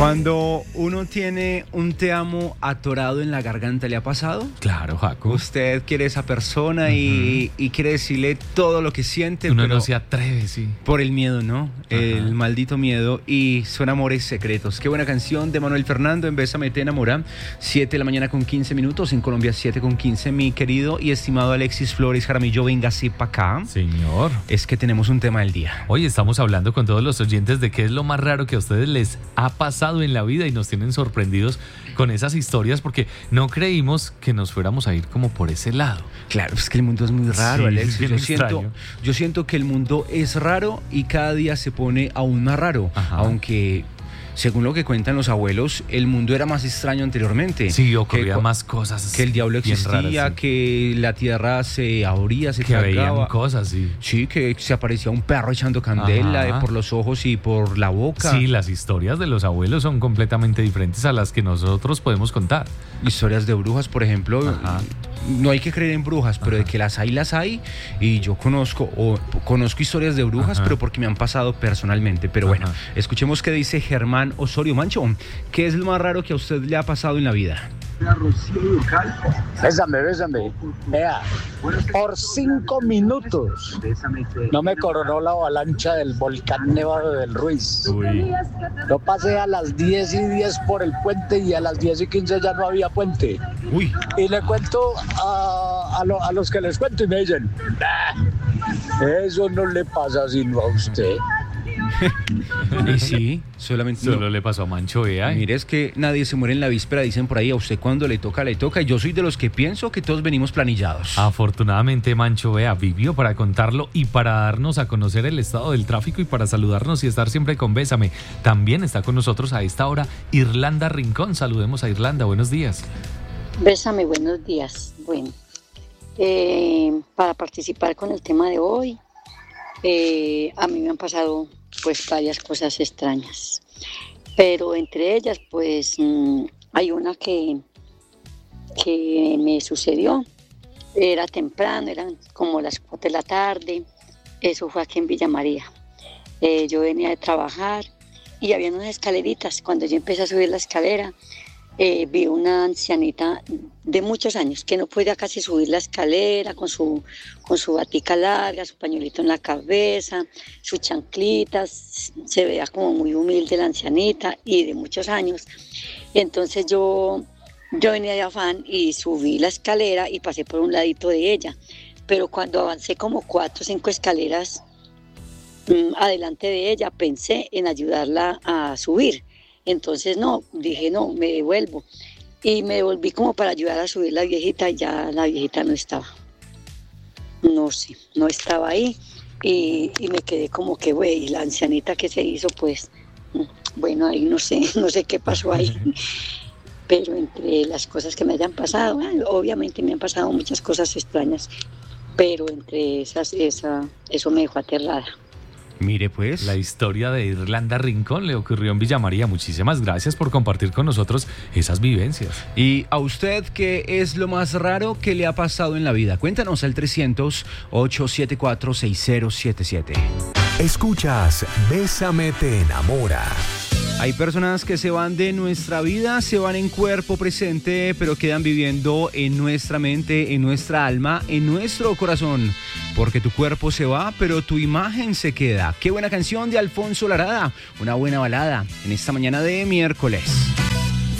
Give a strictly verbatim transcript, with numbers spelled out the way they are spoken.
Cuando uno tiene un te amo atorado en la garganta, ¿le ha pasado? Claro, Jaco. Usted quiere a esa persona uh-huh. y, y quiere decirle todo lo que siente. Uno pero no se atreve, sí. Por el miedo, ¿no? Uh-huh. El maldito miedo. Y son amores secretos. Qué buena canción de Manuel Fernando en Bésame te enamora. siete de la mañana con quince minutos. En Colombia, siete con quince. Mi querido y estimado Alexis Flores Jaramillo, véngase para acá. Señor. Es que tenemos un tema del día. Hoy estamos hablando con todos los oyentes de qué es lo más raro que a ustedes les ha pasado en la vida y nos tienen sorprendidos con esas historias porque no creímos que nos fuéramos a ir como por ese lado. Claro, es que el mundo es muy raro, sí, Alexis. Yo extraño. siento, yo siento que el mundo es raro y cada día se pone aún más raro. Ajá. Aunque, según lo que cuentan los abuelos, el mundo era más extraño anteriormente. Sí, ocurría que, más cosas. Que el diablo existía, raras, sí. que la tierra se abría, se que tragaba. veían cosas, sí. Sí, que se aparecía un perro echando candela eh, por los ojos y por la boca. Sí, las historias de los abuelos son completamente diferentes a las que nosotros podemos contar. Historias de brujas, por ejemplo. Ajá. No hay que creer en brujas, pero Ajá. de que las hay, las hay. Y yo conozco, o conozco historias de brujas, Ajá. pero porque me han pasado personalmente. Pero Ajá. bueno, escuchemos qué dice Germán Osorio. Mancho, ¿qué es lo más raro que a usted le ha pasado en la vida? Bésame, bésame. Vea, por cinco minutos no me coronó la avalancha del volcán Nevado del Ruiz. Uy. Yo pasé a las diez y diez por el puente y a las diez y quince ya no había puente. Uy. Y le cuento a, a, lo, a los que les cuento y me dicen, eso no le pasa sino a usted. Y sí, solamente solo no. le pasó a Mancho, ¿eh? Mire, es que nadie se muere en la víspera, dicen por ahí, a usted cuando le toca, le toca. Y yo soy de los que pienso que todos venimos planillados. Afortunadamente, Mancho, vea, vivió para contarlo y para darnos a conocer el estado del tráfico y para saludarnos y estar siempre con Bésame. También está con nosotros a esta hora Irlanda Rincón. Saludemos a Irlanda, buenos días. Bésame, buenos días. Bueno, eh, para participar con el tema de hoy, eh, a mí me han pasado pues varias cosas extrañas, pero entre ellas pues mmm, hay una que, que me sucedió, era temprano, eran como las cuatro de la tarde, eso fue aquí en Villa María, eh, yo venía de trabajar y había unas escaleritas, cuando yo empecé a subir la escalera, Eh, vi una ancianita de muchos años que no podía casi subir la escalera con su, con su batica larga, su pañuelito en la cabeza, sus chanclitas, se veía como muy humilde la ancianita y de muchos años. Entonces yo, yo venía de afán y subí la escalera y pasé por un ladito de ella, pero cuando avancé como cuatro o cinco escaleras mmm, adelante de ella pensé en ayudarla a subir. Entonces no, dije no, me devuelvo y me devolví como para ayudar a subir la viejita y ya la viejita no estaba, no sé, no estaba ahí y, y me quedé como que güey, la ancianita que se hizo pues, bueno ahí no sé, no sé qué pasó ahí, pero entre las cosas que me hayan pasado, bueno, obviamente me han pasado muchas cosas extrañas, pero entre esas, esa, eso me dejó aterrada. Mire pues. La historia de Irlanda Rincón le ocurrió en Villa María. Muchísimas gracias por compartir con nosotros esas vivencias. Y a usted, ¿qué es lo más raro que le ha pasado en la vida? Cuéntanos al trescientos, ochocientos setenta y cuatro, sesenta setenta y siete. Escuchas Bésame te enamora. Hay personas que se van de nuestra vida, se van en cuerpo presente, pero quedan viviendo en nuestra mente, en nuestra alma, en nuestro corazón. Porque tu cuerpo se va, pero tu imagen se queda. Qué buena canción de Alfonso Larada, una buena balada en esta mañana de miércoles.